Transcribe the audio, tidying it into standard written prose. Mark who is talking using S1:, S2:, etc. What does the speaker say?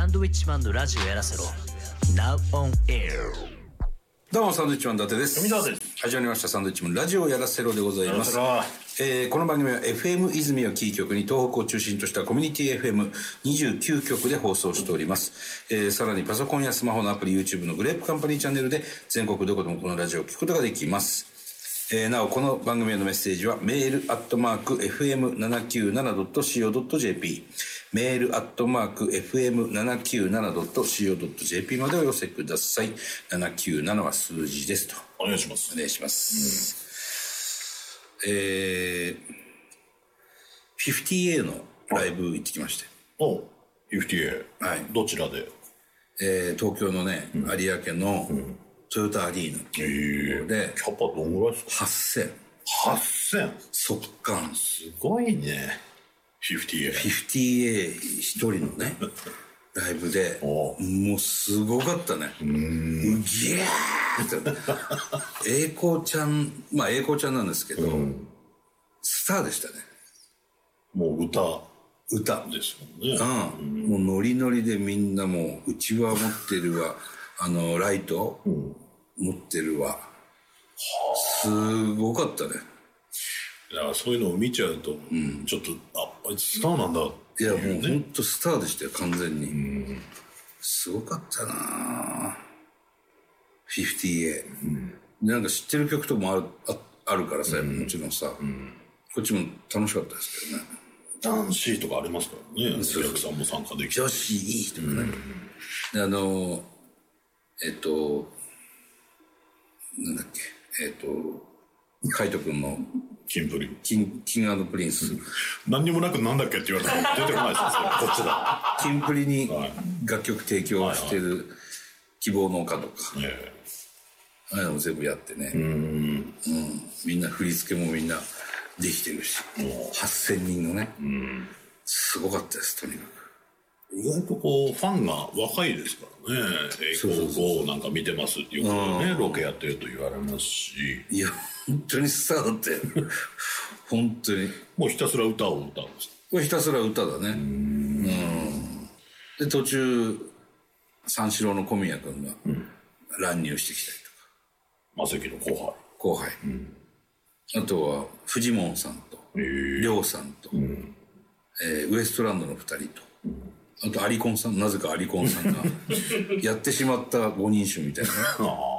S1: サンドウィッチマンのラジオやらせろ Now on air。
S2: どうもサンドウィッチマン伊達です。
S3: 富澤です。
S2: 始まりましたサンドウィッチマンラジオやらせろでございます。この番組は FM 泉をキー局に東北を中心としたコミュニティ FM29 局で放送しております。さらにパソコンやスマホのアプリ YouTube のグレープカンパニーチャンネルで全国どこでもこのラジオを聞くことができます。なおこの番組へのメッセージはメール@fm797.co.jp メール@fm797.co.jp までお寄せください。797は数字ですと。
S3: お願いします。
S2: お願いします。50A のライブ行ってきまして。
S3: お、50A。
S2: はい。
S3: どちらで？
S2: 東京のね、有明のトヨタアリーナで、
S3: キャパどんぐらいですか？8000。
S2: 速乾。
S3: すごいね。50A。
S2: 50A 一人のね、ライブで、もうすごかったね。ギャーって栄光ちゃん、まあ栄光ちゃんなんですけど、スターでしたね。
S3: もう歌ですもんね。
S2: もうノリノリでみんなもう、うちわ持ってるわ、ライト、持ってるわ。すごかったね。
S3: だからそういうのを見ちゃうと、ちょっと、あいつスターなんだって
S2: いや、
S3: いうね。
S2: もうほんとスターでしたよ、完全に。すごかったなぁ。50A。なんか知ってる曲ともあるからさ、もちろんさ、こっちも楽しかったですけどね。
S3: 男子とかありますからね。お客さんも参加できて。
S2: 女子いいとかね。なんだっけ、カイト君の
S3: キンプリ。
S2: キング&プリンス。
S3: 何にもなくなんだっけって言われたら出てこないですよ、こっちだ。
S2: キンプリに楽曲提供してる希望の丘とか。ああいうのも全部やってね。みんな振り付けもみんなできてるし。8000人のね。すごかったです、とにかく。
S3: 意外とこう、ファンが若いですからね。栄光5なんか見てますってよくね、ロケやってると言われますし。
S2: いや、本当にスターだったよ。本当に。
S3: もうひたすら歌を歌うんですか？
S2: これひたすら歌だね。で、途中、三四郎の小宮君が乱入してきたりとか。
S3: マセキの後輩。
S2: あとは、フジモンさんと、リョウさんと、ウエストランドの2人と、あとアリコンさん、なぜかアリコンさんが、やってしまった五人衆みたいなね。